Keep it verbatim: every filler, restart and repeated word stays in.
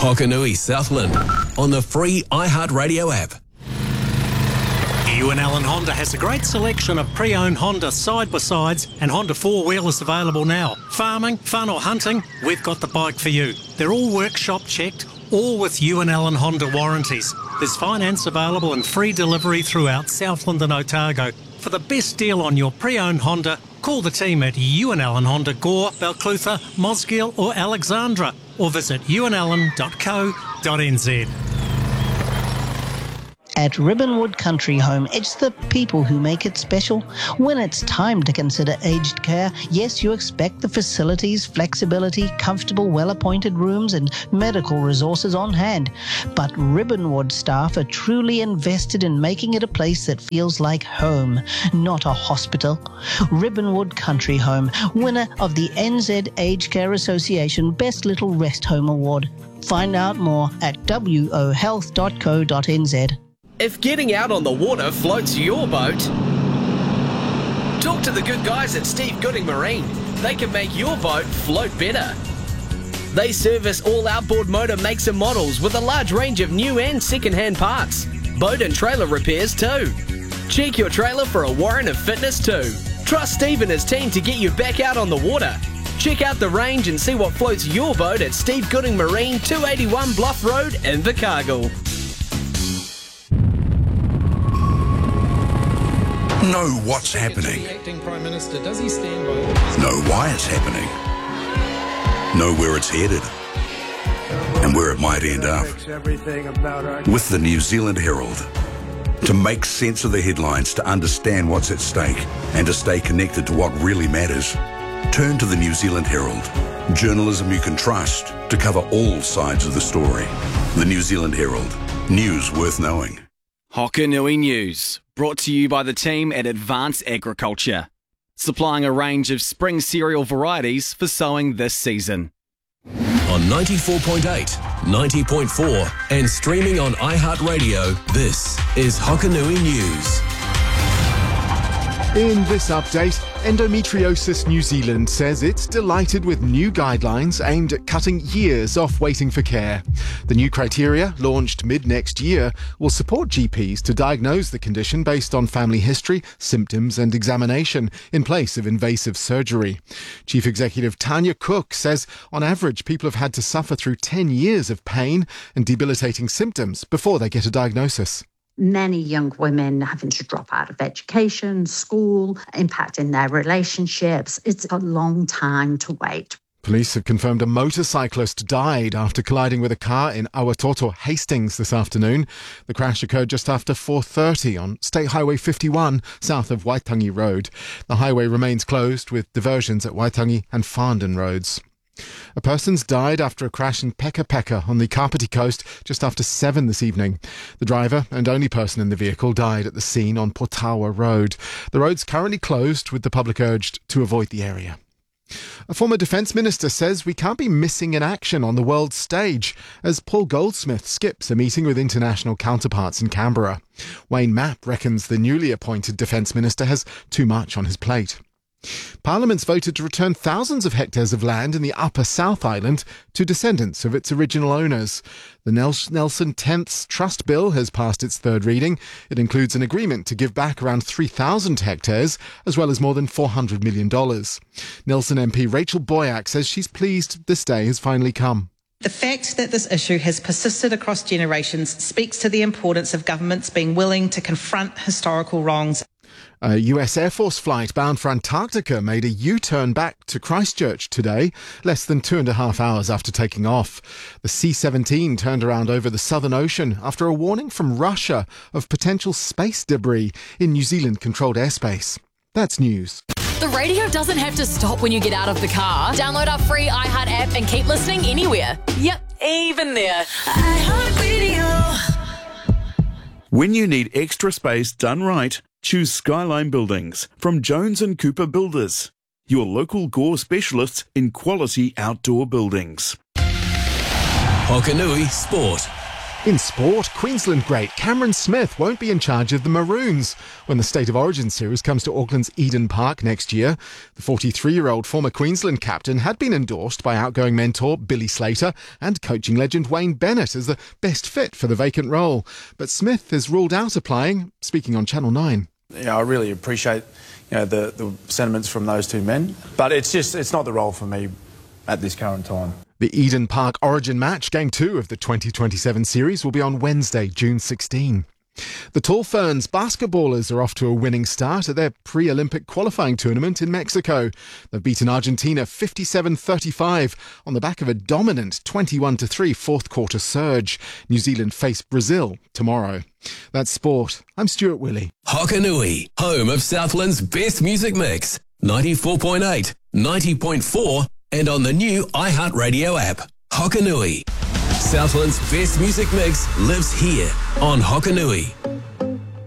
Hokanui Southland on the free iHeartRadio app. Ewan Allen Honda has a great selection of pre-owned Honda side-by-sides and Honda four-wheelers available now. Farming, fun or hunting, we've got the bike for you. They're all workshop checked, all with Ewan Allen Honda warranties. There's finance available and free delivery throughout Southland and Otago. For the best deal on your pre-owned Honda, call the team at Ewan Allen Honda Gore, Balclutha, Mosgiel or Alexandra, or visit ewan allen dot co dot n z. At Ribbonwood Country Home, it's the people who make it special. When it's time to consider aged care, yes, you expect the facilities, flexibility, comfortable, well-appointed rooms and medical resources on hand. But Ribbonwood staff are truly invested in making it a place that feels like home, not a hospital. Ribbonwood Country Home, winner of the N Z Aged Care Association Best Little Rest Home Award. Find out more at w o health dot co dot n z. If getting out on the water floats your boat, talk to the good guys at Steve Gooding Marine. They can make your boat float better. They service all outboard motor makes and models with a large range of new and second-hand parts. Boat and trailer repairs too. Check your trailer for a warrant of fitness too. Trust Steve and his team to get you back out on the water. Check out the range and see what floats your boat at Steve Gooding Marine, two eighty-one Bluff Road in Invercargill. Know what's happening. Know why it's happening. Know where it's headed and where it might end up. With the New Zealand Herald. To make sense of the headlines, to understand what's at stake and to stay connected to what really matters, turn to the New Zealand Herald. Journalism you can trust to cover all sides of the story. The New Zealand Herald. News worth knowing. Hokanui News, brought to you by the team at Advanced Agriculture, supplying a range of spring cereal varieties for sowing this season. On ninety-four point eight, ninety point four and streaming on iHeartRadio, this is Hokanui News. In this update, Endometriosis New Zealand says it's delighted with new guidelines aimed at cutting years off waiting for care. The new criteria, launched mid-next year, will support G Ps to diagnose the condition based on family history, symptoms and examination in place of invasive surgery. Chief Executive Tanya Cook says on average people have had to suffer through ten years of pain and debilitating symptoms before they get a diagnosis. Many young women having to drop out of education, school, impacting their relationships. It's a long time to wait. Police have confirmed a motorcyclist died after colliding with a car in Awatoto, Hastings this afternoon. The crash occurred just after four thirty on State Highway fifty-one, south of Waitangi Road. The highway remains closed with diversions at Waitangi and Farndon roads. A person's died after a crash in Peka Peka on the Kapiti coast just after seven this evening. The driver and only person in the vehicle died at the scene on Potawa Road. The road's currently closed, with the public urged to avoid the area. A former Defence Minister says we can't be missing in action on the world stage as Paul Goldsmith skips a meeting with international counterparts in Canberra. Wayne Mapp reckons the newly appointed Defence Minister has too much on his plate. Parliament's voted to return thousands of hectares of land in the Upper South Island to descendants of its original owners. The Nelson Tenths Trust Bill has passed its third reading. It includes an agreement to give back around three thousand hectares, as well as more than four hundred million dollars. Nelson M P Rachel Boyack says she's pleased this day has finally come. The fact that this issue has persisted across generations speaks to the importance of governments being willing to confront historical wrongs. A U S Air Force flight bound for Antarctica made a U-turn back to Christchurch today, less than two and a half hours after taking off. The C seventeen turned around over the Southern Ocean after a warning from Russia of potential space debris in New Zealand-controlled airspace. That's news. The radio doesn't have to stop when you get out of the car. Download our free iHeart app and keep listening anywhere. Yep, even there. iHeartRadio. When you need extra space done right, choose Skyline Buildings from Jones and Cooper Builders, your local Gore specialists in quality outdoor buildings. Hokanui Sport. In sport, Queensland great Cameron Smith won't be in charge of the Maroons when the State of Origin series comes to Auckland's Eden Park next year. The forty-three-year-old former Queensland captain had been endorsed by outgoing mentor Billy Slater and coaching legend Wayne Bennett as the best fit for the vacant role. But Smith has ruled out applying, speaking on Channel nine. Yeah, I really appreciate you know, the, the sentiments from those two men, but it's just it's not the role for me at this current time. The Eden Park Origin match, Game two of the twenty twenty-seven series, will be on Wednesday, June sixteenth. The Tall Ferns basketballers are off to a winning start at their pre-Olympic qualifying tournament in Mexico. They've beaten Argentina fifty-seven thirty-five on the back of a dominant twenty-one to three fourth quarter surge. New Zealand face Brazil tomorrow. That's sport. I'm Stuart Willey. Hokanui, home of Southland's best music mix. ninety-four point eight, ninety point four and on the new iHeartRadio app. Hokanui. Southland's best music mix lives here on Hokanui.